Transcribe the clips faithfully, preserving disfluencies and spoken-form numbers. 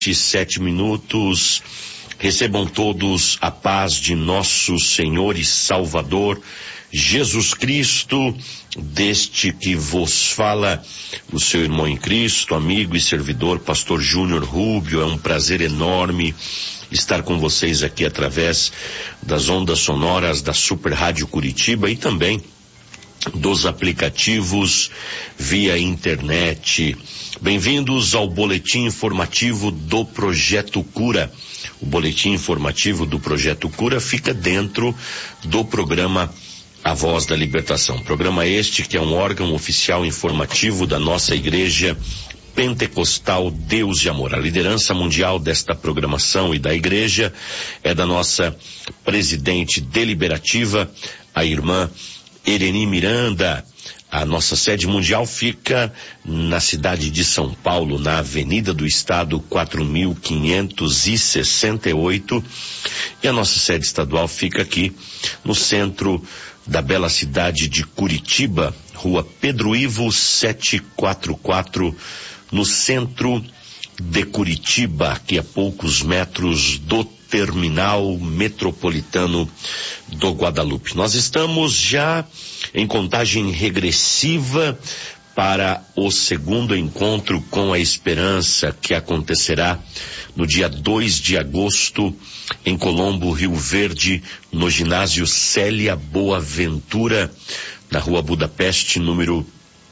Sete minutos. Recebam todos a paz de nosso Senhor e Salvador Jesus Cristo, deste que vos fala o seu irmão em Cristo, amigo e servidor, pastor Júnior Rubio. É um prazer enorme estar com vocês aqui através das ondas sonoras da Super Rádio Curitiba e também dos aplicativos via internet. Bem-vindos ao boletim informativo do Projeto Cura. O boletim informativo do Projeto Cura fica dentro do programa A Voz da Libertação. Programa este que é um órgão oficial informativo da nossa Igreja Pentecostal Deus de Amor. A liderança mundial desta programação e da Igreja é da nossa presidente deliberativa, a irmã Ereni Miranda. A nossa sede mundial fica na cidade de São Paulo, na Avenida do Estado quatro mil quinhentos e sessenta e oito, e a nossa sede estadual fica aqui no centro da bela cidade de Curitiba, Rua Pedro Ivo setecentos e quarenta e quatro, no centro de Curitiba, aqui a poucos metros do terminal metropolitano do Guadalupe. Nós estamos já em contagem regressiva para o segundo encontro com a esperança, que acontecerá no dia dois de agosto em Colombo, Rio Verde, no ginásio Célia Boaventura, na Rua Budapeste, número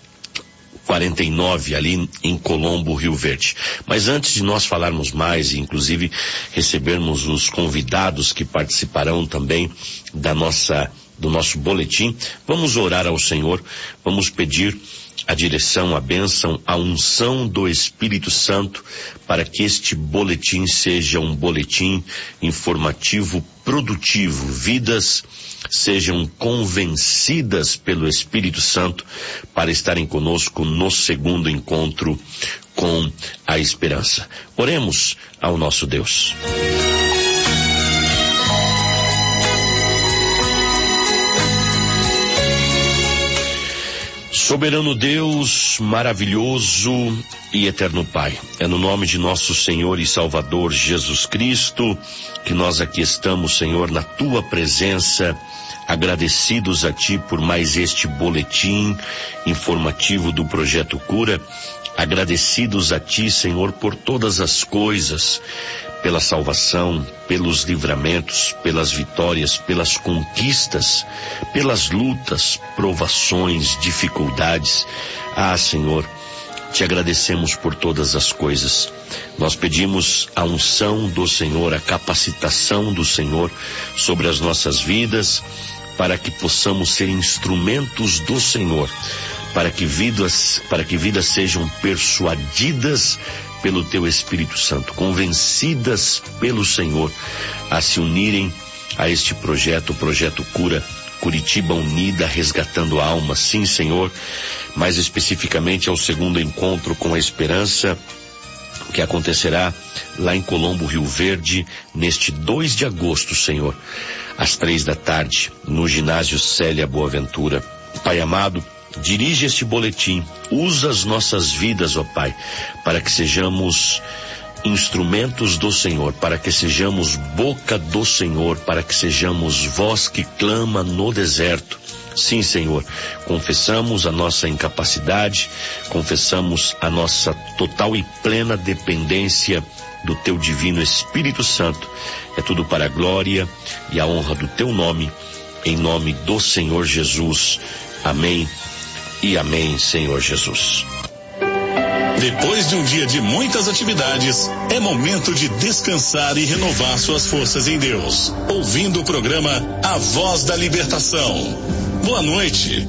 quarenta e nove, ali em Colombo, Rio Verde. Mas antes de nós falarmos mais, e inclusive recebermos os convidados que participarão também da nossa, do nosso boletim, vamos orar ao Senhor, vamos pedir a direção, a bênção, a unção do Espírito Santo para que este boletim seja um boletim informativo produtivo, vidas sejam convencidas pelo Espírito Santo para estarem conosco no segundo encontro com a esperança. Oremos ao nosso Deus. Soberano Deus, maravilhoso e eterno Pai, é no nome de nosso Senhor e Salvador Jesus Cristo que nós aqui estamos, Senhor, na Tua presença, agradecidos a Ti por mais este boletim informativo do Projeto Cura, agradecidos a Ti, Senhor, por todas as coisas, pela salvação, pelos livramentos, pelas vitórias, pelas conquistas, pelas lutas, provações, dificuldades. Ah, Senhor, te agradecemos por todas as coisas. Nós pedimos a unção do Senhor, a capacitação do Senhor sobre as nossas vidas, para que possamos ser instrumentos do Senhor, para que vidas, para que vidas sejam persuadidas pelo Teu Espírito Santo, convencidas pelo Senhor a se unirem a este projeto, o Projeto Cura, Curitiba Unida, resgatando almas. Sim, Senhor, mais especificamente ao segundo encontro com a esperança, que acontecerá lá em Colombo, Rio Verde, neste dois de agosto, Senhor, às três da tarde, no ginásio Célia Boaventura. Pai amado, dirige este boletim, usa as nossas vidas, ó Pai, para que sejamos instrumentos do Senhor, para que sejamos boca do Senhor, para que sejamos voz que clama no deserto. Sim, Senhor, confessamos a nossa incapacidade, confessamos a nossa total e plena dependência do Teu divino Espírito Santo. É tudo para a glória e a honra do Teu nome, em nome do Senhor Jesus. Amém e amém, Senhor Jesus. Depois de um dia de muitas atividades, é momento de descansar e renovar suas forças em Deus, ouvindo o programa A Voz da Libertação. Boa noite.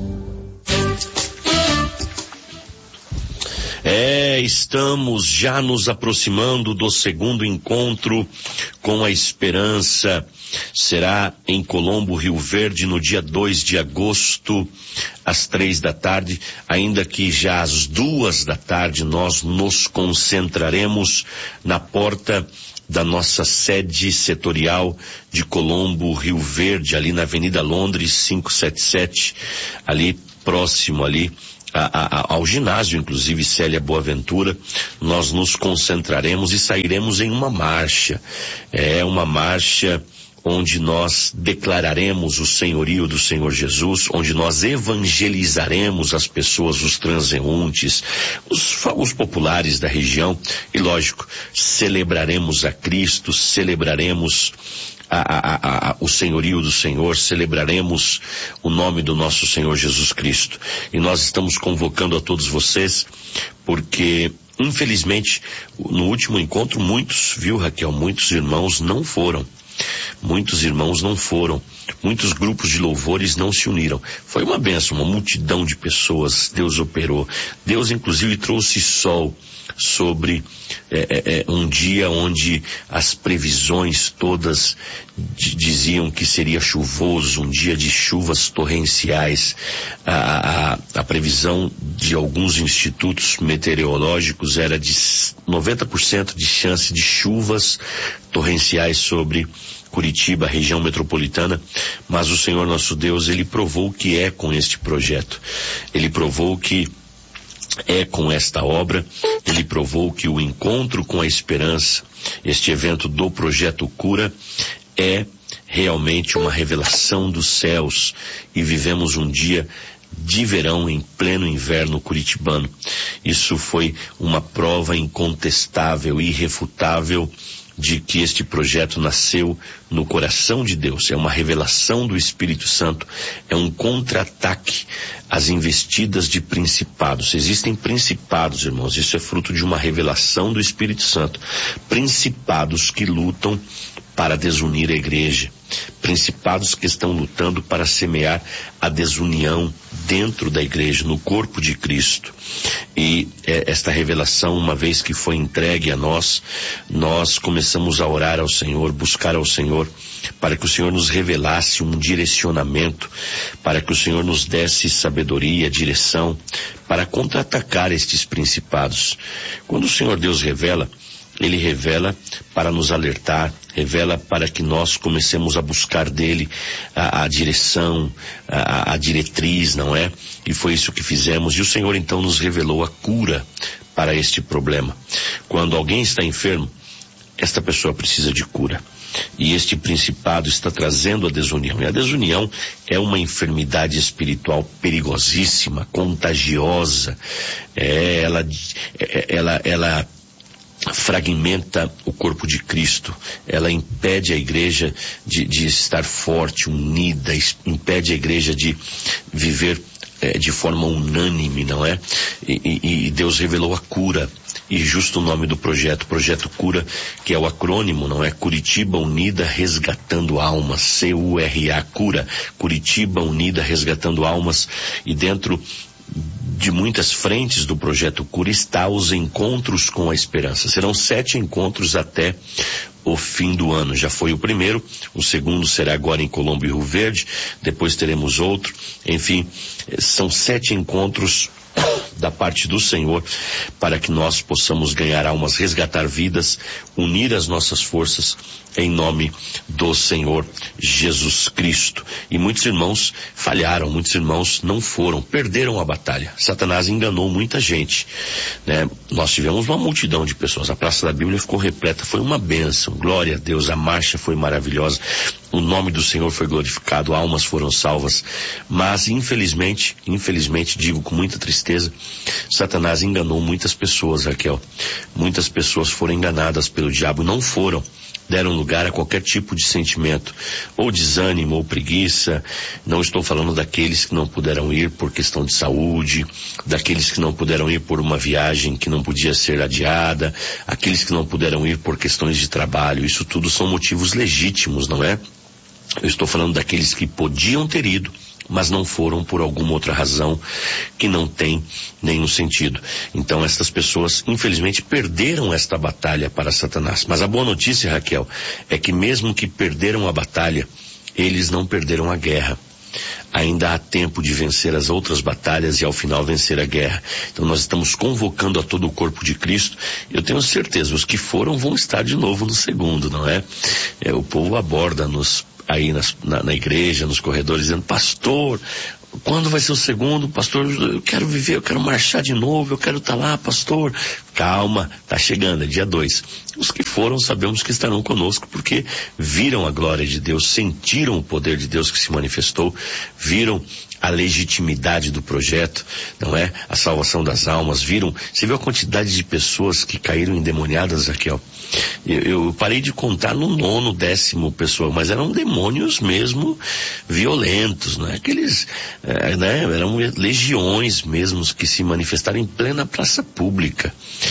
É, estamos já nos aproximando do segundo encontro com a esperança. Será em Colombo, Rio Verde, no dia dois de agosto, às três da tarde, ainda que já às duas da tarde nós nos concentraremos na porta da nossa sede setorial de Colombo, Rio Verde, ali na Avenida Londres quinhentos e setenta e sete, ali próximo ali a, a, ao ginásio, inclusive Célia Boaventura, nós nos concentraremos e sairemos em uma marcha. É uma marcha onde nós declararemos o senhorio do Senhor Jesus, onde nós evangelizaremos as pessoas, os transeuntes, os, os populares da região, e lógico, celebraremos a Cristo, celebraremos a, a, a, o senhorio do Senhor, celebraremos o nome do nosso Senhor Jesus Cristo. E nós estamos convocando a todos vocês, porque infelizmente no último encontro muitos, viu Raquel, muitos irmãos não foram. Muitos irmãos não foram, muitos grupos de louvores não se uniram. Foi uma bênção, uma multidão de pessoas, Deus operou. Deus inclusive trouxe sol sobre é, é, um dia onde as previsões todas diziam que seria chuvoso, um dia de chuvas torrenciais. A, a, a previsão de alguns institutos meteorológicos era de noventa por cento de chance de chuvas torrenciais sobre Curitiba, região metropolitana, mas o Senhor nosso Deus, Ele provou que é com este projeto. Ele provou que é com esta obra, Ele provou que o encontro com a esperança, este evento do Projeto Cura, é realmente uma revelação dos céus, e vivemos um dia de verão em pleno inverno curitibano. Isso foi uma prova incontestável, irrefutável, de que este projeto nasceu no coração de Deus. É uma revelação do Espírito Santo, é um contra-ataque às investidas de principados. Existem principados, irmãos, isso é fruto de uma revelação do Espírito Santo. Principados que lutam para desunir a igreja. Principados que estão lutando para semear a desunião dentro da igreja, no corpo de Cristo. E é, esta revelação, uma vez que foi entregue a nós, nós começamos a orar ao Senhor, buscar ao Senhor, para que o Senhor nos revelasse um direcionamento, para que o Senhor nos desse sabedoria, direção, para contra-atacar estes principados. Quando o Senhor Deus revela, Ele revela para nos alertar, revela para que nós comecemos a buscar dele a, a direção, a, a diretriz, não é? E foi isso que fizemos, e o Senhor então nos revelou a cura para este problema. Quando alguém está enfermo, esta pessoa precisa de cura. E este principado está trazendo a desunião. E a desunião é uma enfermidade espiritual perigosíssima, contagiosa. É, ela, ela, ela fragmenta o corpo de Cristo, ela impede a igreja de, de estar forte, unida, impede a igreja de viver é, de forma unânime, não é? E, e, e Deus revelou a cura, e justo o nome do projeto, Projeto Cura, que é o acrônimo, não é? Curitiba Unida Resgatando Almas, C U R A, Cura, Curitiba Unida Resgatando Almas, e dentro de muitas frentes do Projeto Cura está os encontros com a esperança. Serão sete encontros até o fim do ano. Já foi o primeiro, o segundo será agora em Colombo e Rio Verde, depois teremos outro. Enfim, são sete encontros da parte do Senhor, para que nós possamos ganhar almas, resgatar vidas, unir as nossas forças em nome do Senhor Jesus Cristo. E muitos irmãos falharam, muitos irmãos não foram, perderam a batalha. Satanás enganou muita gente, né? Nós tivemos uma multidão de pessoas, a Praça da Bíblia ficou repleta, foi uma bênção, glória a Deus, a marcha foi maravilhosa, o nome do Senhor foi glorificado, almas foram salvas, mas infelizmente, infelizmente, digo com muita tristeza, Satanás enganou muitas pessoas, Raquel. Muitas pessoas foram enganadas pelo diabo, não foram, deram lugar a qualquer tipo de sentimento, ou desânimo, ou preguiça. Não estou falando daqueles que não puderam ir por questão de saúde, daqueles que não puderam ir por uma viagem que não podia ser adiada, aqueles que não puderam ir por questões de trabalho. Isso tudo são motivos legítimos, não é? Eu estou falando daqueles que podiam ter ido, mas não foram por alguma outra razão que não tem nenhum sentido. Então estas pessoas, infelizmente, perderam esta batalha para Satanás. Mas a boa notícia, Raquel, é que mesmo que perderam a batalha, eles não perderam a guerra. Ainda há tempo de vencer as outras batalhas e ao final vencer a guerra. Então nós estamos convocando a todo o corpo de Cristo. Eu tenho certeza, os que foram vão estar de novo no segundo, não é? É, o povo aborda-nos aí nas, na, na igreja, nos corredores, dizendo: pastor, quando vai ser o segundo, pastor? Eu quero viver, eu quero marchar de novo, eu quero estar lá, pastor. Calma, tá chegando, é dia dois. Os que foram, sabemos que estarão conosco, porque viram a glória de Deus, sentiram o poder de Deus que se manifestou, viram a legitimidade do projeto, não é? A salvação das almas, viram, você viu a quantidade de pessoas que caíram endemoniadas, Raquel? Eu, eu parei de contar no nono, décimo pessoa, mas eram demônios mesmo violentos, não é? Aqueles, é, né? Eram legiões mesmo que se manifestaram em plena praça pública.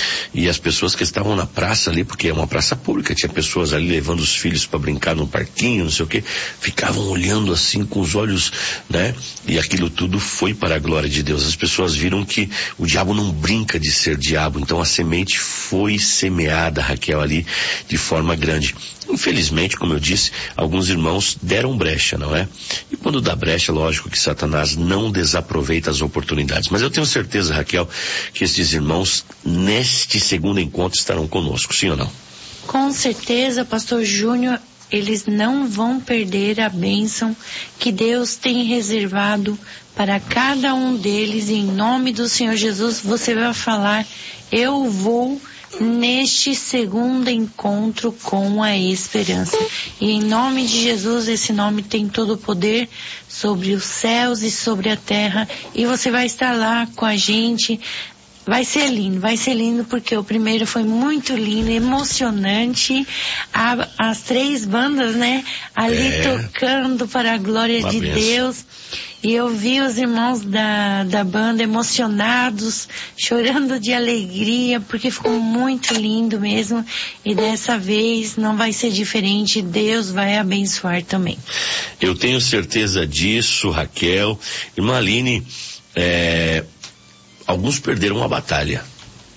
E as pessoas que estavam na praça ali, porque é uma praça pública, tinha pessoas ali levando os filhos para brincar no parquinho, não sei o quê, ficavam olhando assim com os olhos, né? E aquilo tudo foi para a glória de Deus. As pessoas viram que o diabo não brinca de ser diabo, então a semente foi semeada, Raquel, ali de forma grande. Infelizmente, como eu disse, alguns irmãos deram brecha, não é? E quando dá brecha, lógico que Satanás não desaproveita as oportunidades. Mas eu tenho certeza, Raquel, que esses irmãos, neste segundo encontro, estarão conosco, sim ou não? Com certeza, pastor Júnior, eles não vão perder a bênção que Deus tem reservado para cada um deles. Em nome do Senhor Jesus, você vai falar, eu vou neste segundo encontro com a esperança. E em nome de Jesus, esse nome tem todo o poder sobre os céus e sobre a terra. E você vai estar lá com a gente. Vai ser lindo, vai ser lindo, porque o primeiro foi muito lindo, emocionante, a, as três bandas, né, ali é. tocando para a glória Uma de benção. Deus, e eu vi os irmãos da, da banda emocionados, chorando de alegria, porque ficou muito lindo mesmo, e dessa vez não vai ser diferente, Deus vai abençoar também. Eu tenho certeza disso, Raquel. Irmã Aline, é... alguns perderam a batalha,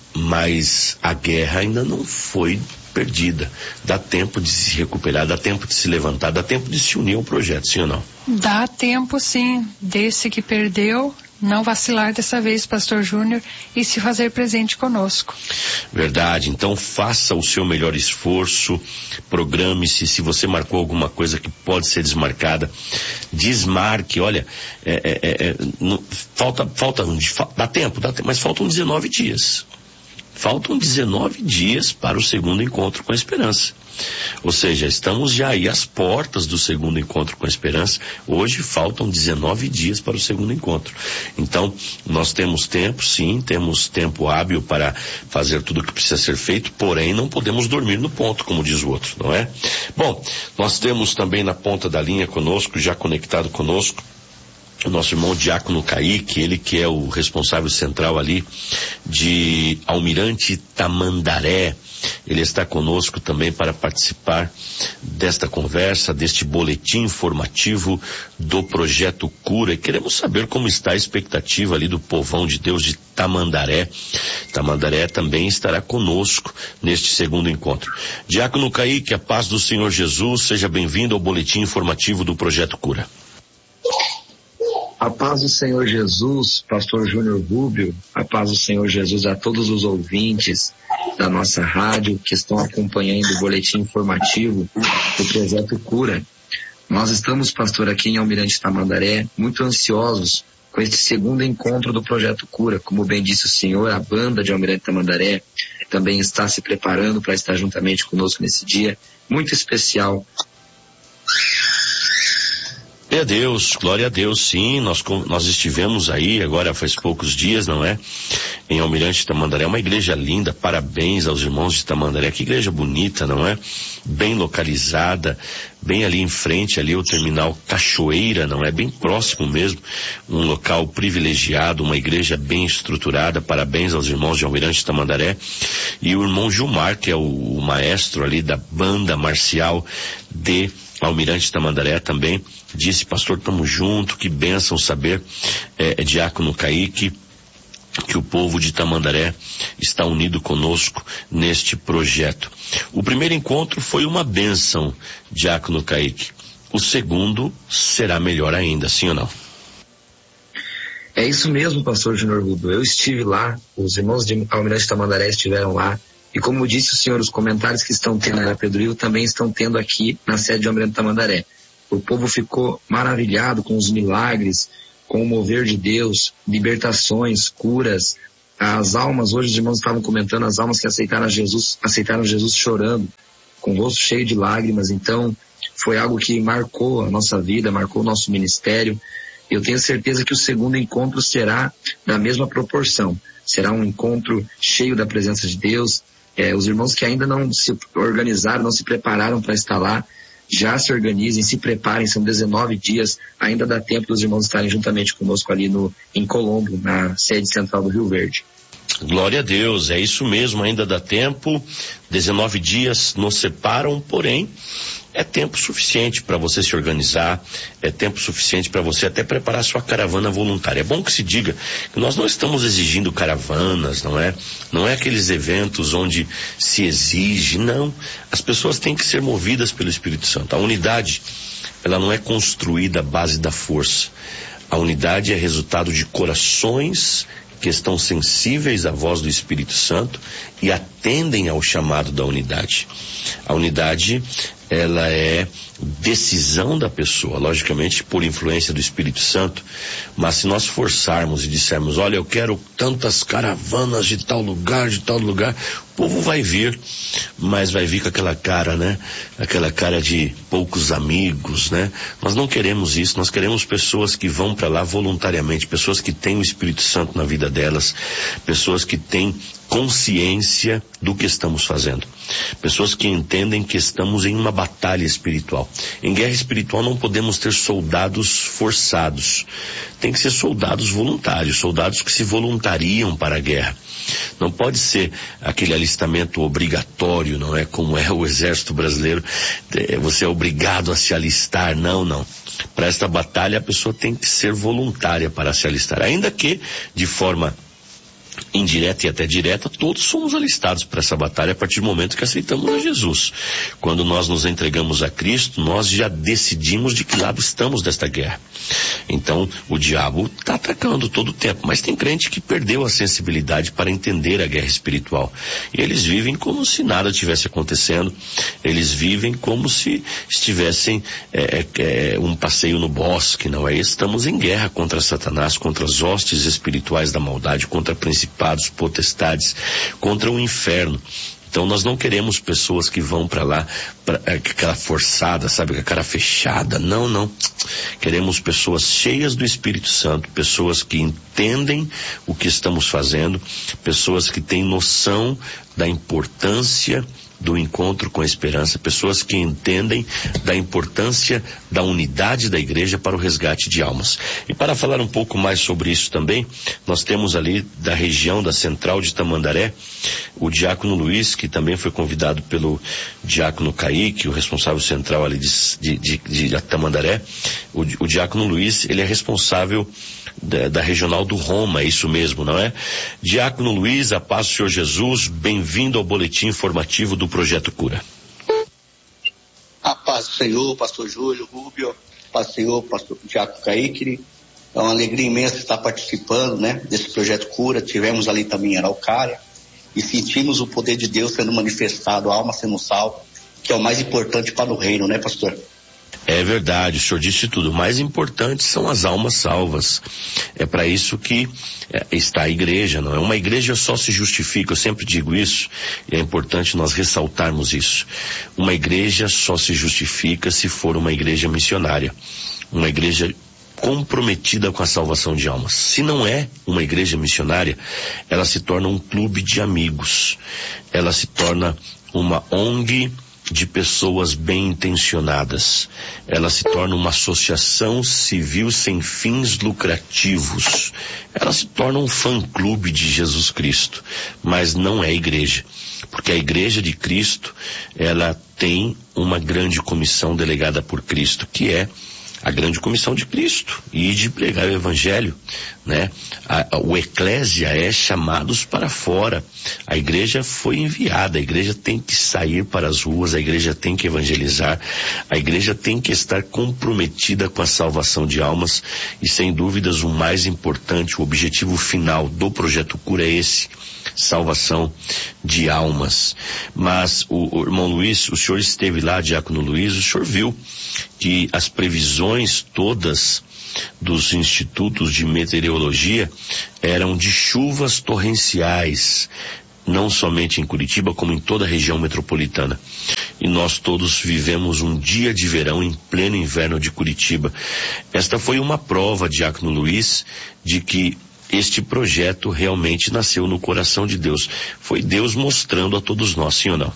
mas a guerra ainda não foi perdida. Dá tempo de se recuperar, dá tempo de se levantar, dá tempo de se unir ao projeto, sim ou não? Dá tempo, sim. Desse que perdeu, não vacilar dessa vez, pastor Júnior, e se fazer presente conosco. Verdade. Então faça o seu melhor esforço, programe-se. Se você marcou alguma coisa que pode ser desmarcada, desmarque. Olha, é, é, é, não, falta, falta, dá tempo, dá tempo, mas faltam dezenove dias. Faltam dezenove dias para o segundo encontro com a esperança. Ou seja, estamos já aí às portas do segundo encontro com a esperança. Hoje faltam dezenove dias para o segundo encontro. Então, nós temos tempo, sim, temos tempo hábil para fazer tudo o que precisa ser feito, porém não podemos dormir no ponto, como diz o outro, não é? Bom, nós temos também na ponta da linha conosco, já conectado conosco, o nosso irmão Diácono Kaique, ele que é o responsável central ali de Almirante Tamandaré. Ele está conosco também para participar desta conversa, deste boletim informativo do Projeto Cura. E queremos saber como está a expectativa ali do povão de Deus de Tamandaré. Tamandaré também estará conosco neste segundo encontro. Diácono Kaique, a paz do Senhor Jesus, seja bem-vindo ao boletim informativo do Projeto Cura. A paz do Senhor Jesus, pastor Júnior Rubio, a paz do Senhor Jesus a todos os ouvintes da nossa rádio que estão acompanhando o boletim informativo do Projeto Cura. Nós estamos, pastor, aqui em Almirante Tamandaré, muito ansiosos com este segundo encontro do Projeto Cura. Como bem disse o senhor, a banda de Almirante Tamandaré também está se preparando para estar juntamente conosco nesse dia muito especial. Glória a Deus, glória a Deus, sim, nós, nós estivemos aí, agora faz poucos dias, não é? Em Almirante Tamandaré, uma igreja linda, parabéns aos irmãos de Tamandaré, que igreja bonita, não é? Bem localizada, bem ali em frente, ali o terminal Cachoeira, não é? Bem próximo mesmo, um local privilegiado, uma igreja bem estruturada, parabéns aos irmãos de Almirante Tamandaré, e o irmão Gilmar, que é o, o maestro ali da banda marcial de Almirante Tamandaré também, disse, pastor, estamos juntos, que bênção saber, é, é Diácono Kaique, que o povo de Tamandaré está unido conosco neste projeto. O primeiro encontro foi uma bênção, Diácono Kaique. O segundo será melhor ainda, sim ou não? É isso mesmo, pastor Júnior Rubio. Eu estive lá, os irmãos de Almirante Tamandaré estiveram lá, e como disse o senhor, os comentários que estão tendo na Pedro também estão tendo aqui na sede de Almirante Tamandaré. O povo ficou maravilhado com os milagres, com o mover de Deus, libertações, curas. As almas, hoje os irmãos estavam comentando, as almas que aceitaram Jesus, aceitaram Jesus chorando, com o rosto cheio de lágrimas. Então, foi algo que marcou a nossa vida, marcou o nosso ministério. Eu tenho certeza que o segundo encontro será da mesma proporção. Será um encontro cheio da presença de Deus. É, os irmãos que ainda não se organizaram, não se prepararam para estar lá, já se organizem, se preparem. São dezenove dias, ainda dá tempo dos irmãos estarem juntamente conosco ali no, em Colombo, na sede central do Rio Verde. Glória a Deus, é isso mesmo, ainda dá tempo. dezenove dias nos separam, porém é tempo suficiente para você se organizar, é tempo suficiente para você até preparar sua caravana voluntária. É bom que se diga que nós não estamos exigindo caravanas, não é? Não é aqueles eventos onde se exige, não. As pessoas têm que ser movidas pelo Espírito Santo. A unidade, ela não é construída à base da força. A unidade é resultado de corações que estão sensíveis à voz do Espírito Santo e atendem ao chamado da unidade. A unidade, ela é decisão da pessoa, logicamente por influência do Espírito Santo, mas se nós forçarmos e dissermos, olha, eu quero tantas caravanas de tal lugar, de tal lugar, o povo vai vir, mas vai vir com aquela cara, né? Aquela cara de poucos amigos, né? Nós não queremos isso, nós queremos pessoas que vão para lá voluntariamente, pessoas que têm o Espírito Santo na vida delas, pessoas que têm consciência do que estamos fazendo. Pessoas que entendem que estamos em uma batalha espiritual. Em guerra espiritual não podemos ter soldados forçados. Tem que ser soldados voluntários, soldados que se voluntariam para a guerra. Não pode ser aquele alistamento obrigatório, não é? Como é o exército brasileiro, você é obrigado a se alistar. Não, não. Para esta batalha a pessoa tem que ser voluntária para se alistar. Ainda que de forma indireta e até direta, todos somos alistados para essa batalha a partir do momento que aceitamos a Jesus. Quando nós nos entregamos a Cristo, nós já decidimos de que lado estamos desta guerra. Então, o diabo está atacando todo o tempo, mas tem crente que perdeu a sensibilidade para entender a guerra espiritual. E eles vivem como se nada tivesse acontecendo, eles vivem como se estivessem é, é, um passeio no bosque, não é? Estamos em guerra contra Satanás, contra as hostes espirituais da maldade, contra principados, potestades, contra o inferno. Então nós não queremos pessoas que vão para lá pra, é, com aquela forçada, sabe, com a cara fechada. Não, não. Queremos pessoas cheias do Espírito Santo, pessoas que entendem o que estamos fazendo, pessoas que têm noção da importância do encontro com a esperança, pessoas que entendem da importância da unidade da igreja para o resgate de almas. E para falar um pouco mais sobre isso também, nós temos ali da região da Central de Tamandaré, o diácono Luiz, que também foi convidado pelo diácono Kaique, o responsável central ali de, de, de, de Tamandaré. O, o diácono Luiz, ele é responsável Da, da regional do Roma, é isso mesmo, não é? Diácono Luiz, a paz do Senhor Jesus, bem-vindo ao boletim informativo do Projeto Cura. A paz do Senhor, pastor Júlio, Rúbio, paz do Senhor, pastor Diácono Kaique. É uma alegria imensa estar participando, né, desse Projeto Cura. Tivemos ali também em Araucária e sentimos o poder de Deus sendo manifestado, a alma sendo salva, que é o mais importante para o reino, né, pastor? É verdade, o senhor disse tudo. O mais importante são as almas salvas. É para isso que é, está a igreja, não é? Uma igreja só se justifica, eu sempre digo isso, e é importante nós ressaltarmos isso. Uma igreja só se justifica se for uma igreja missionária. Uma igreja comprometida com a salvação de almas. Se não é uma igreja missionária, ela se torna um clube de amigos. Ela se torna uma O N G de pessoas bem intencionadas. Ela se torna uma associação civil sem fins lucrativos. Ela se torna um fã-clube de Jesus Cristo, mas não é igreja. Porque a igreja de Cristo, ela tem uma grande comissão delegada por Cristo, que é a grande comissão de Cristo, e de pregar o evangelho, né? A, a, o eclésia é chamados para fora. A igreja foi enviada, a igreja tem que sair para as ruas, a igreja tem que evangelizar, a igreja tem que estar comprometida com a salvação de almas, e sem dúvidas o mais importante, o objetivo final do Projeto Cura é esse: salvação de almas. Mas o, o irmão Luiz, o senhor esteve lá, diácono Luiz, o senhor viu que as previsões todas dos institutos de meteorologia eram de chuvas torrenciais, não somente em Curitiba, como em toda a região metropolitana. E nós todos vivemos um dia de verão em pleno inverno de Curitiba. Esta foi uma prova, Diácono Luiz, de que este projeto realmente nasceu no coração de Deus. Foi Deus mostrando a todos nós, sim ou não?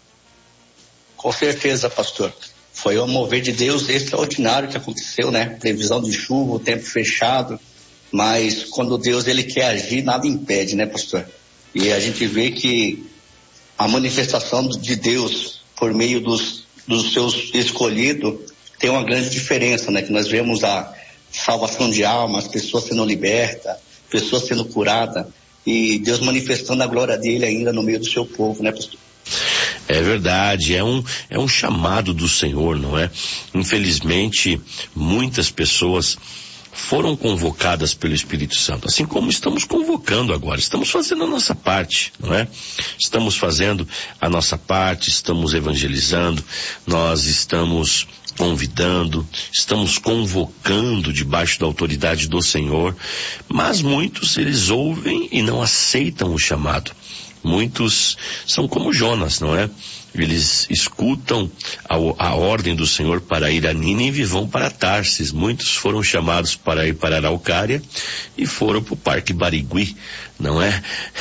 Com certeza, pastor. Foi um mover de Deus extraordinário que aconteceu, né? Previsão de chuva, o tempo fechado. Mas quando Deus ele quer agir, nada impede, né, pastor? E a gente vê que a manifestação de Deus por meio dos, dos seus escolhidos tem uma grande diferença, né? Que nós vemos a salvação de almas, pessoas sendo libertas, pessoas sendo curadas, e Deus manifestando a glória dele ainda no meio do seu povo, né, pastor? É verdade, é um, é um chamado do Senhor, não é? Infelizmente, muitas pessoas foram convocadas pelo Espírito Santo, assim como estamos convocando agora, estamos fazendo a nossa parte, não é? Estamos fazendo a nossa parte, estamos evangelizando, nós estamos convidando, estamos convocando debaixo da autoridade do Senhor, mas muitos eles ouvem e não aceitam o chamado. Muitos são como Jonas, não é? Eles escutam a, a ordem do Senhor para ir a Nínive e vão para Tarsis. Muitos foram chamados para ir para Araucária e foram para o Parque Barigui, não é?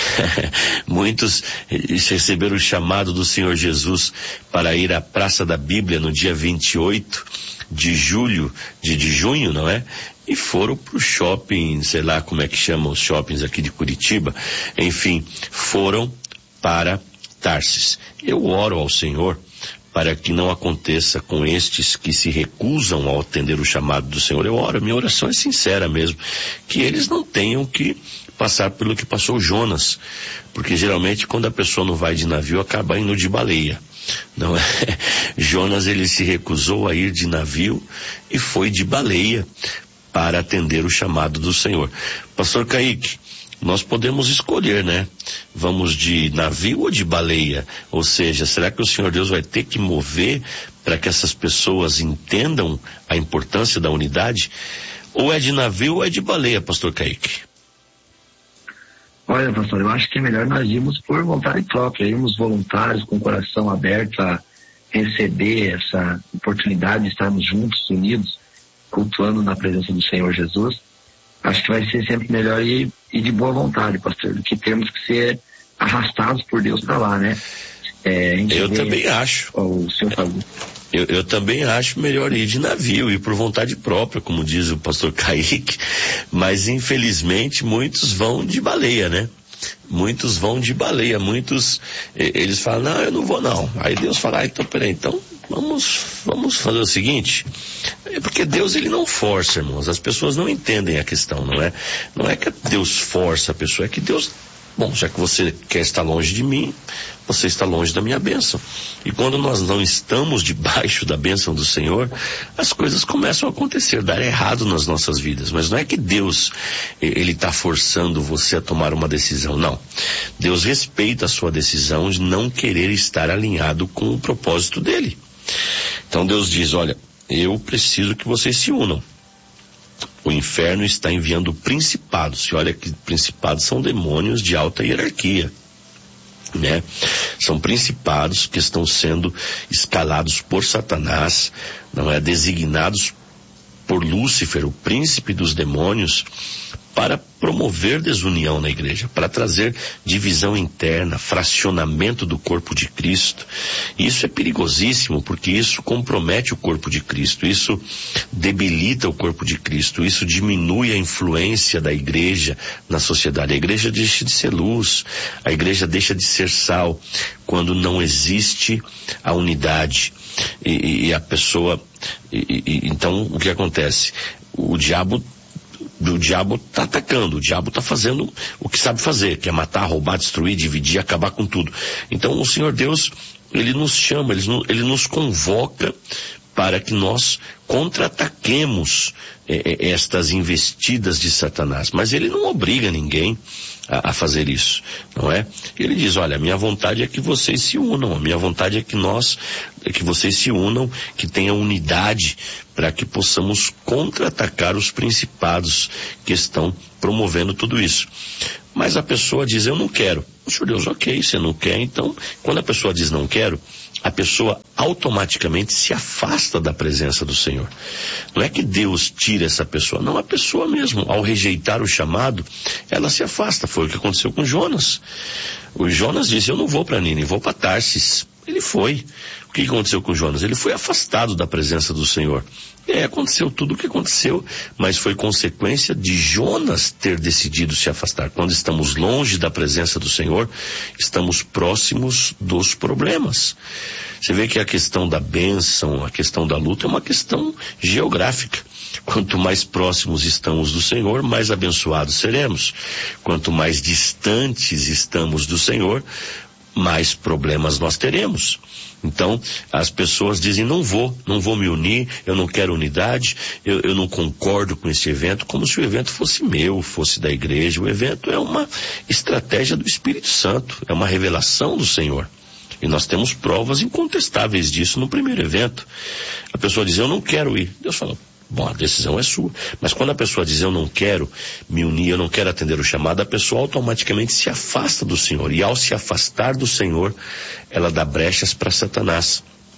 Muitos receberam o chamado do Senhor Jesus para ir à Praça da Bíblia no dia vinte e oito de julho, de, de junho, não é? E foram para o shopping, sei lá como é que chamam os shoppings aqui de Curitiba. Enfim, foram para Tarsis. Eu oro ao Senhor para que não aconteça com estes que se recusam a atender o chamado do Senhor. Eu oro, minha oração é sincera mesmo, que eles não tenham que passar pelo que passou Jonas, porque geralmente quando a pessoa não vai de navio acaba indo de baleia. Não é? Jonas, ele se recusou a ir de navio e foi de baleia para atender o chamado do Senhor. Pastor Kaique, nós podemos escolher, né? Vamos de navio ou de baleia? Ou seja, será que o Senhor Deus vai ter que mover para que essas pessoas entendam a importância da unidade? Ou é de navio ou é de baleia, pastor Kaique? Olha, pastor, eu acho que é melhor nós irmos por vontade própria, irmos voluntários, com o coração aberto a receber essa oportunidade de estarmos juntos, unidos, cultuando na presença do Senhor Jesus. Acho que vai ser sempre melhor ir, ir de boa vontade, pastor, do que termos que ser arrastados por Deus para lá, né? É, eu também acho. O senhor falou. Eu, eu também acho melhor ir de navio, ir por vontade própria, como diz o pastor Kaique, mas infelizmente muitos vão de baleia, né? Muitos vão de baleia, muitos, eles falam, não, eu não vou não. Aí Deus fala, ah, então peraí, então vamos, vamos fazer o seguinte, é porque Deus ele não força, irmãos, as pessoas não entendem a questão, não é? Não é que Deus força a pessoa, é que Deus, bom, já que você quer estar longe de mim, você está longe da minha bênção. E quando nós não estamos debaixo da bênção do Senhor, as coisas começam a acontecer, dar errado nas nossas vidas. Mas não é que Deus, ele está forçando você a tomar uma decisão, não. Deus respeita a sua decisão de não querer estar alinhado com o propósito dele. Então Deus diz, olha, eu preciso que vocês se unam. O inferno está enviando principados, e olha que principados são demônios de alta hierarquia, né? São principados que estão sendo escalados por Satanás, não é? Designados por Lúcifer, o príncipe dos demônios, para promover desunião na igreja, para trazer divisão interna, fracionamento do corpo de Cristo. E isso é perigosíssimo, porque isso compromete o corpo de Cristo, isso debilita o corpo de Cristo, isso diminui a influência da igreja na sociedade. A igreja deixa de ser luz, a igreja deixa de ser sal, quando não existe a unidade. E, e a pessoa, e, e, então o que acontece? O diabo O diabo está atacando, o diabo está fazendo o que sabe fazer, que é matar, roubar, destruir, dividir, acabar com tudo. Então o Senhor Deus, ele nos chama, ele, ele nos convoca para que nós contra-ataquemos eh, estas investidas de Satanás. Mas ele não obriga ninguém a, a fazer isso, não é? Ele diz, olha, a minha vontade é que vocês se unam, a minha vontade é que nós, é que vocês se unam, que tenham unidade, para que possamos contra-atacar os principados que estão promovendo tudo isso. Mas a pessoa diz, eu não quero. Senhor Deus, ok, você não quer, então, quando a pessoa diz não quero, a pessoa automaticamente se afasta da presença do Senhor. Não é que Deus tira essa pessoa, não, a pessoa mesmo, ao rejeitar o chamado, ela se afasta. Foi o que aconteceu com Jonas. O Jonas disse, eu não vou para Nínive, vou para Tarsis. Ele foi. O que aconteceu com Jonas? Ele foi afastado da presença do Senhor. E aí aconteceu tudo o que aconteceu, mas foi consequência de Jonas ter decidido se afastar. Quando estamos longe da presença do Senhor, estamos próximos dos problemas. Você vê que a questão da bênção, a questão da luta é uma questão geográfica. Quanto mais próximos estamos do Senhor, mais abençoados seremos. Quanto mais distantes estamos do Senhor, mais problemas nós teremos. Então, as pessoas dizem, não vou, não vou me unir, eu não quero unidade, eu, eu não concordo com esse evento, como se o evento fosse meu, fosse da igreja. O evento é uma estratégia do Espírito Santo, é uma revelação do Senhor. E nós temos provas incontestáveis disso no primeiro evento. A pessoa diz, eu não quero ir. Deus fala, bom, a decisão é sua. Mas quando a pessoa diz, eu não quero me unir, eu não quero atender o chamado, a pessoa automaticamente se afasta do Senhor. E ao se afastar do Senhor, ela dá brechas para Satanás.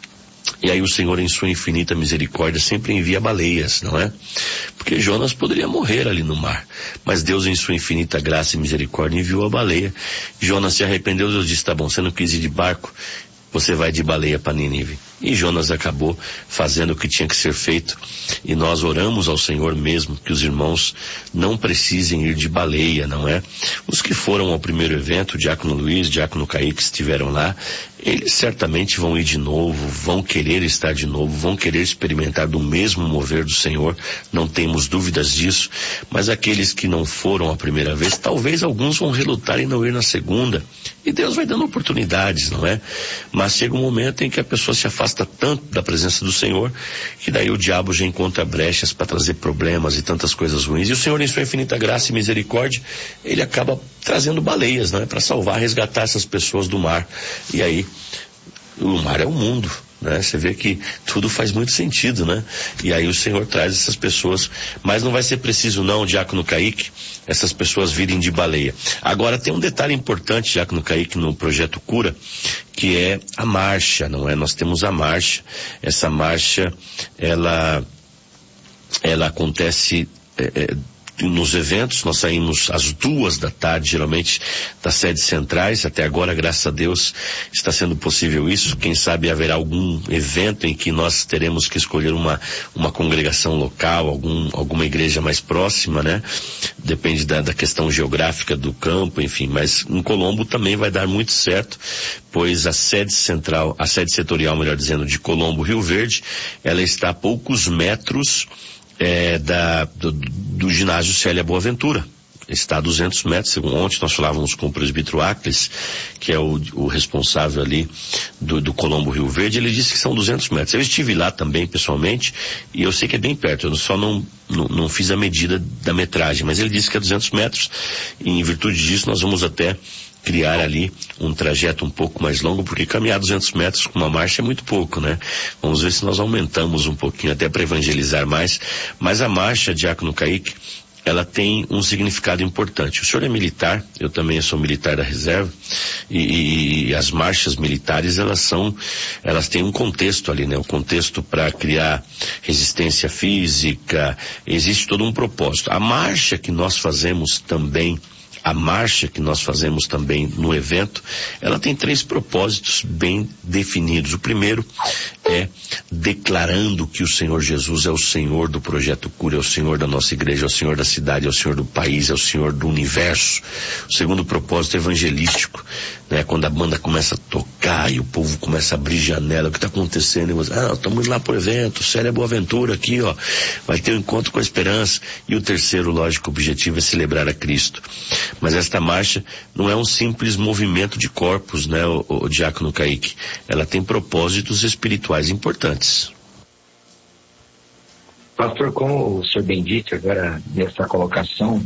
E aí o Senhor, em sua infinita misericórdia, sempre envia baleias, não é? Porque Jonas poderia morrer ali no mar. Mas Deus, em sua infinita graça e misericórdia, enviou a baleia. Jonas se arrependeu, Deus disse, tá bom, você não quis ir de barco, você vai de baleia para Nínive. E Jonas acabou fazendo o que tinha que ser feito. E nós oramos ao Senhor mesmo que os irmãos não precisem ir de baleia, não é? Os que foram ao primeiro evento, o Diácono Luiz, o Diácono Kaique, estiveram lá, eles certamente vão ir de novo, vão querer estar de novo, vão querer experimentar do mesmo mover do Senhor, não temos dúvidas disso. Mas aqueles que não foram a primeira vez, talvez alguns vão relutar em não ir na segunda. E Deus vai dando oportunidades, não é? Mas chega um momento em que a pessoa se afasta tanto da presença do Senhor, que daí o diabo já encontra brechas para trazer problemas e tantas coisas ruins. E o Senhor, em sua infinita graça e misericórdia, ele acaba trazendo baleias, não é? Para salvar, resgatar essas pessoas do mar. E aí, o mar é o mundo, né? Você vê que tudo faz muito sentido, né? E aí o Senhor traz essas pessoas, mas não vai ser preciso não, Diácono Kaique, essas pessoas virem de baleia. Agora tem um detalhe importante, Diácono Kaique, no Projeto Cura, que é a marcha, não é? Nós temos a marcha, essa marcha, ela, ela acontece é, é, nos eventos. Nós saímos às duas da tarde, geralmente, das sedes centrais. Até agora, graças a Deus, está sendo possível isso. Quem sabe haverá algum evento em que nós teremos que escolher uma, uma congregação local, algum, alguma igreja mais próxima, né? Depende da, da questão geográfica do campo, enfim. Mas em Colombo também vai dar muito certo, pois a sede central, a sede setorial, melhor dizendo, de Colombo, Rio Verde, ela está a poucos metros É, da, do, do ginásio Célia Boaventura. Está a duzentos metros, segundo ontem nós falávamos com o presbítero Acles, que é o, o responsável ali do, do Colombo Rio Verde. Ele disse que são duzentos metros. Eu estive lá também pessoalmente e eu sei que é bem perto, eu só não, não, não fiz a medida da metragem, mas ele disse que é duzentos metros e em virtude disso nós vamos até criar ali um trajeto um pouco mais longo, porque caminhar duzentos metros com uma marcha é muito pouco, né? Vamos ver se nós aumentamos um pouquinho até para evangelizar mais. Mas a marcha, Diácono Kaique, ela tem um significado importante. O senhor é militar, eu também sou militar da reserva, e, e as marchas militares, elas são, elas têm um contexto ali, né? O contexto para criar resistência física, existe todo um propósito. A marcha que nós fazemos também, a marcha que nós fazemos também no evento, ela tem três propósitos bem definidos. O primeiro é declarando que o Senhor Jesus é o Senhor do Projeto Cura, é o Senhor da nossa igreja, é o Senhor da cidade, é o Senhor do país, é o Senhor do universo. O segundo propósito é evangelístico, né? Quando a banda começa a tocar e o povo começa a abrir janela, o que está acontecendo? Eu, ah, estamos lá pro evento, Célia Boaventura aqui, ó, vai ter um encontro com a esperança. E o terceiro, lógico, objetivo é celebrar a Cristo. Mas esta marcha não é um simples movimento de corpos, né, o, o Diácono Kaique? Ela tem propósitos espirituais importantes. Pastor, como o senhor bem disse agora nessa colocação,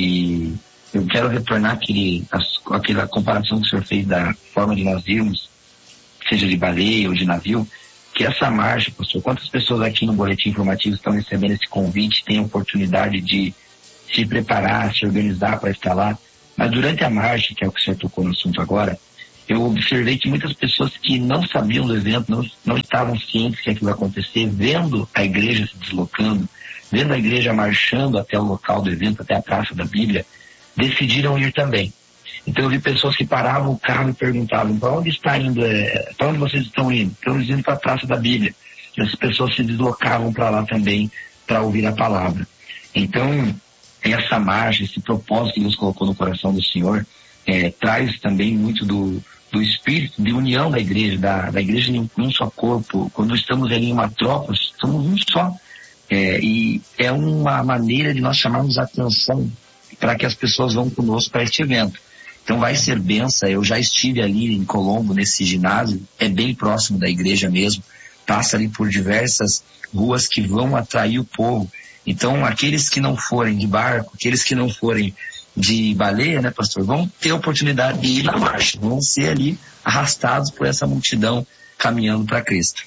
e eu quero retornar aquele, aquela comparação que o senhor fez da forma de nós irmos, seja de baleia ou de navio, que essa marcha, pastor, quantas pessoas aqui no Boletim Informativo estão recebendo esse convite, têm a oportunidade de se preparar, se organizar para estar lá, mas durante a marcha, que é o que o senhor tocou no assunto agora, eu observei que muitas pessoas que não sabiam do evento, não, não estavam cientes que aquilo ia acontecer, vendo a igreja se deslocando, vendo a igreja marchando até o local do evento, até a Praça da Bíblia, decidiram ir também. Então eu vi pessoas que paravam o carro e perguntavam, para onde está indo, é, para onde vocês estão indo? Estamos indo para a Praça da Bíblia. E as pessoas se deslocavam para lá também para ouvir a palavra. Então, essa marcha, esse propósito que Deus colocou no coração do Senhor, é, traz também muito do, do espírito de união da igreja, da, da igreja em um só corpo. Quando estamos ali em uma tropa, somos um só. É, e é uma maneira de nós chamarmos a atenção para que as pessoas vão conosco para este evento. Então vai ser benção. Eu já estive ali em Colombo, nesse ginásio, é bem próximo da igreja mesmo, passa ali por diversas ruas que vão atrair o povo. Então aqueles que não forem de barco, aqueles que não forem de baleia, né, pastor, vão ter a oportunidade de ir na marcha, vão ser ali arrastados por essa multidão caminhando para Cristo.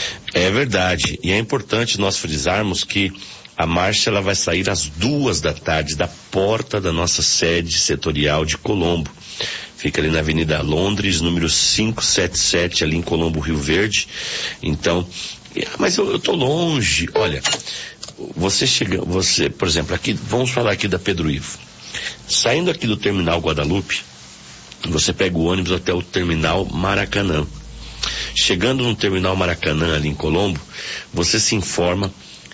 É verdade, e é importante nós frisarmos que a marcha ela vai sair às duas da tarde da porta da nossa sede setorial de Colombo. Fica ali na Avenida Londres, número quinhentos e setenta e sete, ali em Colombo, Rio Verde. Então, mas eu, eu tô longe. Olha, você chega, você, por exemplo, aqui, vamos falar aqui da Pedro Ivo. Saindo aqui do terminal Guadalupe, você pega o ônibus até o terminal Maracanã. Chegando no terminal Maracanã, ali em Colombo, você se informa,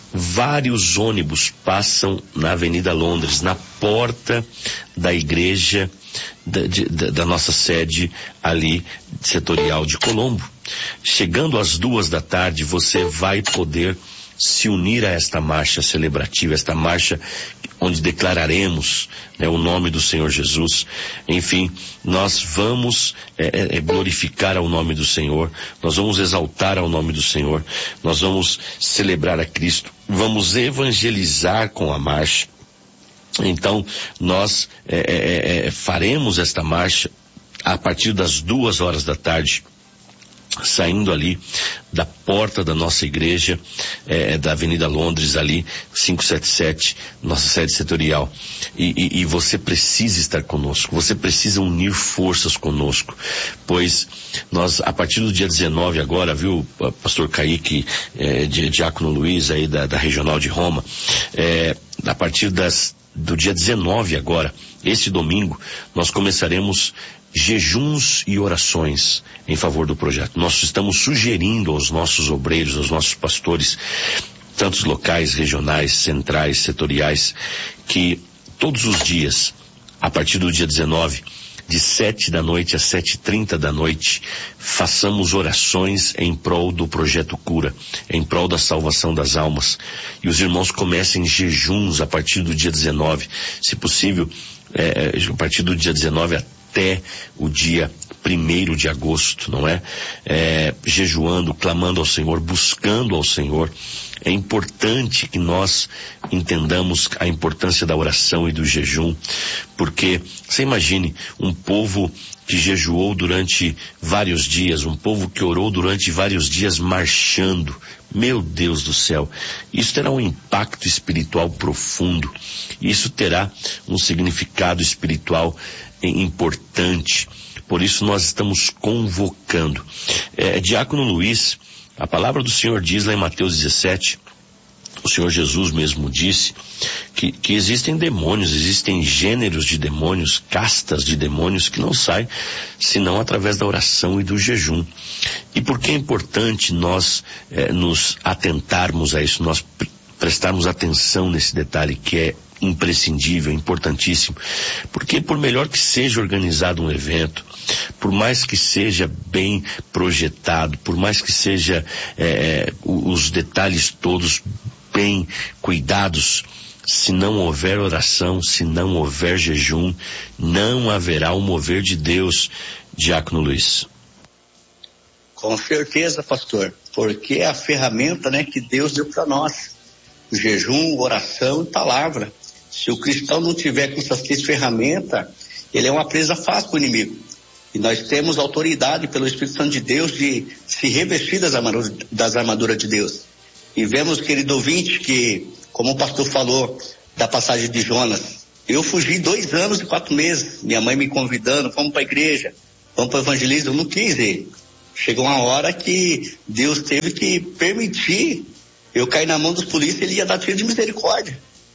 vários ônibus passam na Avenida Londres, na porta da igreja da, de, da, da nossa sede ali, setorial de Colombo. Chegando às duas da tarde, você vai poder se unir a esta marcha celebrativa, esta marcha onde declararemos, né, o nome do Senhor Jesus. Enfim, nós vamos é, é, glorificar ao nome do Senhor, nós vamos exaltar ao nome do Senhor, nós vamos celebrar a Cristo, vamos evangelizar com a marcha. Então, nós é, é, faremos esta marcha a partir das duas horas da tarde, saindo ali da porta da nossa igreja, é, da Avenida Londres, ali, quinhentos e setenta e sete, nossa sede setorial. E, e, e você precisa estar conosco, você precisa unir forças conosco, pois nós, a partir do dia dezenove agora, viu, pastor Kaique, é, diácono Luiz, aí da, da Regional de Roma, é, a partir das, do dia dezenove agora, este domingo, nós começaremos jejuns e orações em favor do projeto. Nós estamos sugerindo aos nossos obreiros, aos nossos pastores, tantos locais, regionais, centrais, setoriais, que todos os dias, a partir do dia dezenove, de sete da noite às sete e trinta da noite, façamos orações em prol do projeto Cura, em prol da salvação das almas. E os irmãos comecem jejuns a partir do dia dezenove, se possível, é, a partir do dia dezenove até o dia primeiro de agosto, não é? É, jejuando, clamando ao Senhor, buscando ao Senhor. É importante que nós entendamos a importância da oração e do jejum, porque você imagine um povo que jejuou durante vários dias, um povo que orou durante vários dias marchando. Meu Deus do céu, isso terá um impacto espiritual profundo, isso terá um significado espiritual importante. Por isso nós estamos convocando. É, Diácono Luiz, a palavra do Senhor diz lá em Mateus dezessete, o Senhor Jesus mesmo disse que, que existem demônios, existem gêneros de demônios, castas de demônios que não saem senão através da oração e do jejum. E por que é importante nós eh, nos atentarmos a isso, nós pre- prestarmos atenção nesse detalhe que é imprescindível, importantíssimo? Porque por melhor que seja organizado um evento, por mais que seja bem projetado, por mais que seja eh, os detalhes todos bem cuidados, se não houver oração, se não houver jejum, não haverá o mover de Deus, Diácono Luiz. Com certeza, pastor, porque é a ferramenta, né, que Deus deu para nós. o jejum, oração e palavra. Se o cristão não tiver com essas três ferramentas, ele é uma presa fácil para o inimigo. E nós temos autoridade pelo Espírito Santo de Deus de se revestir das armaduras, das armaduras de Deus. E vemos, querido ouvinte, que, como o pastor falou da passagem de Jonas, eu fugi dois anos e quatro meses, minha mãe me convidando, vamos para a igreja, vamos para o evangelismo, eu não quis ir. Chegou uma hora que Deus teve que permitir eu cair na mão dos polícias, ele ia dar tiro de misericórdia.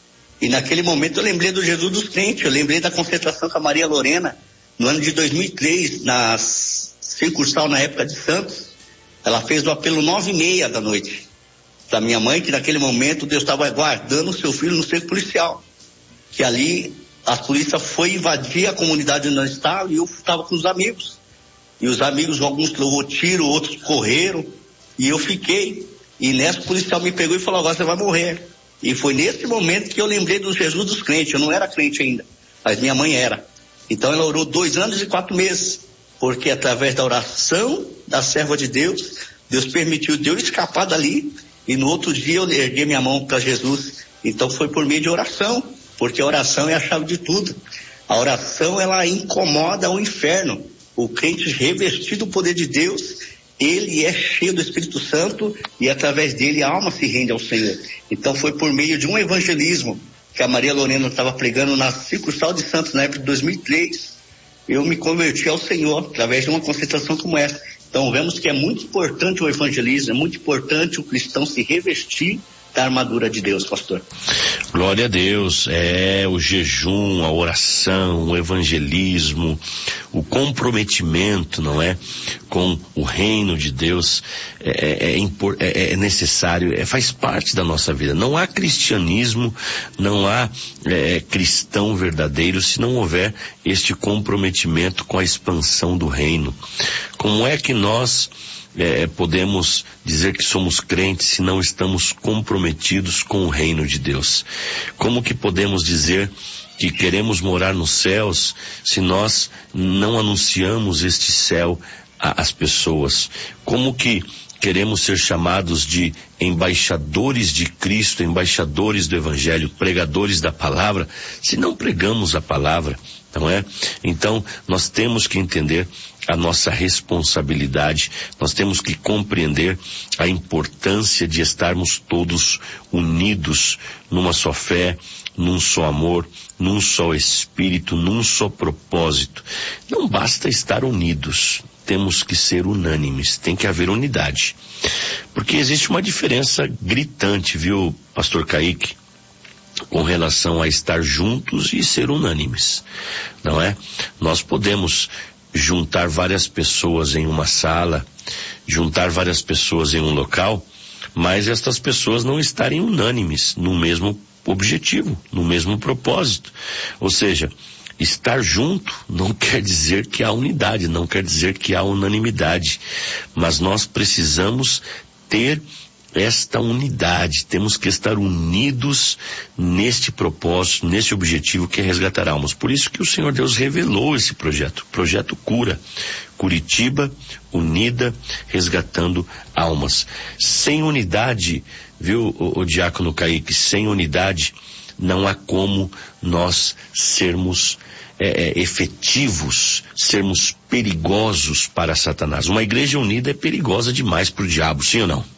E naquele momento eu lembrei do Jesus dos crentes, eu lembrei da concentração com a Maria Lorena, no ano de dois mil e três, na sucursal na época de Santos. Ela fez o apelo nove e meia da noite, da minha mãe, que naquele momento Deus estava guardando o seu filho no centro policial. Que ali a polícia foi invadir a comunidade onde nós estávamos e eu estava com os amigos. E os amigos, alguns levou tiro, outros correram, e eu fiquei. E nessa o policial me pegou e falou, agora você vai morrer. E foi nesse momento que eu lembrei do Jesus dos crentes. Eu não era crente ainda, mas minha mãe era. Então ela orou dois anos e quatro meses, porque através da oração da serva de Deus, Deus permitiu de eu escapar dali, e no outro dia eu erguei minha mão para Jesus. Então foi por meio de oração, porque a oração é a chave de tudo. A oração, ela incomoda o inferno. O crente revestido do poder de Deus, ele é cheio do Espírito Santo e através dele a alma se rende ao Senhor. Então foi por meio de um evangelismo que a Maria Lorena estava pregando na sucursal de Santos na época de dois mil e três. Eu me converti ao Senhor através de uma concentração como essa. Então vemos que é muito importante o evangelismo, é muito importante o cristão se revestir da armadura de Deus, pastor. Glória a Deus. É o jejum, a oração, o evangelismo, o comprometimento, não é, com o reino de Deus é, é, é, é necessário, é, faz parte da nossa vida. Não há cristianismo, não há é, cristão verdadeiro se não houver este comprometimento com a expansão do reino. Como é que nós É, podemos dizer que somos crentes se não estamos comprometidos com o reino de Deus? Como que podemos dizer que queremos morar nos céus se nós não anunciamos este céu às pessoas? Como que queremos ser chamados de embaixadores de Cristo, embaixadores do Evangelho, pregadores da palavra, se não pregamos a palavra, não é? Então, nós temos que entender a nossa responsabilidade, nós temos que compreender a importância de estarmos todos unidos numa só fé, num só amor, num só espírito, num só propósito. Não basta estar unidos, temos que ser unânimes, tem que haver unidade. Porque existe uma diferença gritante, viu, pastor Kaique, com relação a estar juntos e ser unânimes, não é? Nós podemos juntar várias pessoas em uma sala, juntar várias pessoas em um local, mas estas pessoas não estarem unânimes no mesmo objetivo, no mesmo propósito. Ou seja, estar junto não quer dizer que há unidade, não quer dizer que há unanimidade, mas nós precisamos ter esta unidade, temos que estar unidos neste propósito, nesse objetivo que é resgatar almas. Por isso que o Senhor Deus revelou esse projeto, projeto Cura, Curitiba unida, resgatando almas. Sem unidade, viu, o, o diácono Kaique, sem unidade não há como nós sermos é, é, efetivos, sermos perigosos para Satanás. Uma igreja unida é perigosa demais para o diabo, sim ou não?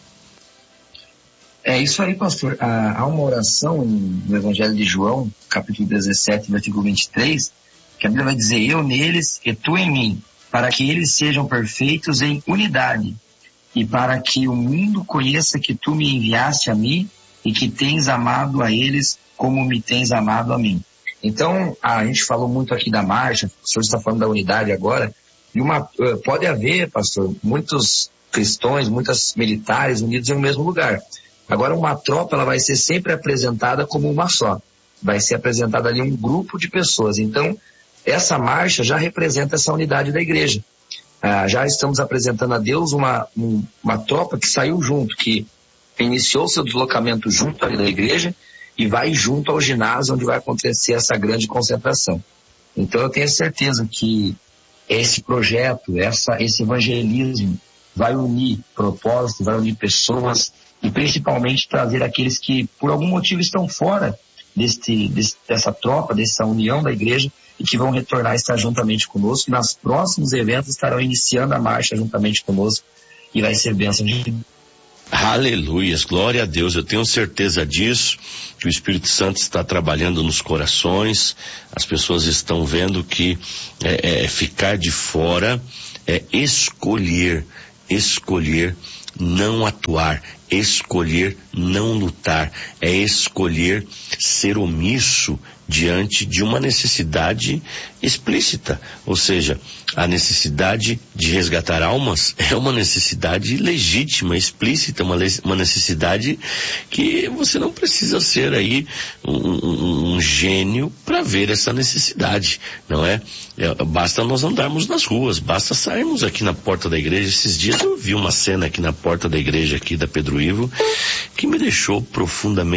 É isso aí, pastor. Há uma oração no Evangelho de João, capítulo dezessete, versículo vinte e três, que a Bíblia vai dizer, eu neles e tu em mim, para que eles sejam perfeitos em unidade, e para que o mundo conheça que tu me enviaste a mim e que tens amado a eles como me tens amado a mim. Então, a gente falou muito aqui da marcha, o senhor está falando da unidade agora, e uma, pode haver, pastor, muitos cristãos, muitos militares unidos em um mesmo lugar. Agora, uma tropa, ela vai ser sempre apresentada como uma só. Vai ser apresentada ali um grupo de pessoas. Então, essa marcha já representa essa unidade da igreja. Ah, já estamos apresentando a Deus uma, um, uma tropa que saiu junto, que iniciou seu deslocamento junto ali da igreja e vai junto ao ginásio onde vai acontecer essa grande concentração. Então, eu tenho certeza que esse projeto, essa, esse evangelismo vai unir propósitos, vai unir pessoas, e principalmente trazer aqueles que por algum motivo estão fora deste, desse, dessa tropa, dessa união da igreja, e que vão retornar a estar juntamente conosco. Nas próximos eventos estarão iniciando a marcha juntamente conosco, e vai ser bênção de Deus. Aleluias, glória a Deus, eu tenho certeza disso, que o Espírito Santo está trabalhando nos corações, as pessoas estão vendo que é, é, ficar de fora é escolher, escolher não atuar, escolher não lutar, é escolher ser omisso diante de uma necessidade explícita, ou seja, a necessidade de resgatar almas é uma necessidade legítima, explícita, uma, uma necessidade que você não precisa ser aí um, um, um gênio para ver essa necessidade, não é? é? Basta nós andarmos nas ruas, basta sairmos aqui na porta da igreja. Esses dias eu vi uma cena aqui na porta da igreja aqui da Pedro Ivo que me deixou profundamente